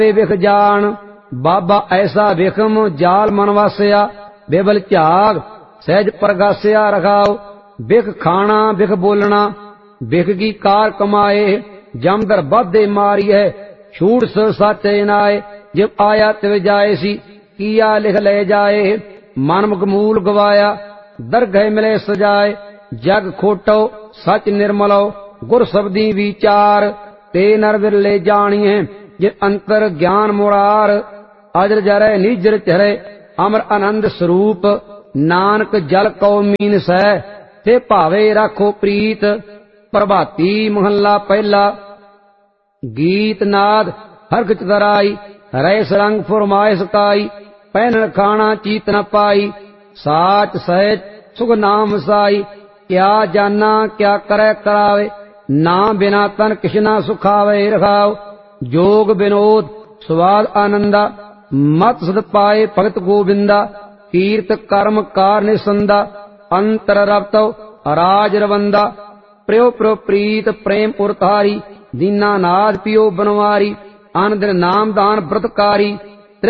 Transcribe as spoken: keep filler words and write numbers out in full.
विख जान बाबा ऐसा विखम जाल मन वासिया बेबल झाग सहज प्रगासिया रखाओ बिख खाना बिख बोलना बिख की कार कमाए जमदर बधे मारी है छूट स साचे नाए जब आया तिव जाए सी किया लिख ले जाए मानव मूल गवाया दरगह मिले सजाए जग खोटो सच निर्मलो गुर शब्दी विचार ते नर विरले जानिए जे अंतर ज्ञान मुरार अजर जरे निजर चरे अमर आनंद स्वरूप नानक जल कौ मीन सै ते भावे राखो प्रीत। प्रभाती महला पहला। गीत नाद हरख चतराई रैस रंग फुरमाइश काई पहन खाना चीत न पाई साच सहज सुख नाम साई क्या जाना क्या करे करावे ना बिना तन किशना सुखावे रखाओ जोग विनोद स्वाद आनंदा मत सद पाए भगत गोविंदा कीर्त कर्म कार निसंदा अंतर रवतो राज रवंदा प्रियो प्रियो प्रीत प्रेम उरतारी दीना नाद पियो बनवारी आन दिन नाम दान व्रतकारी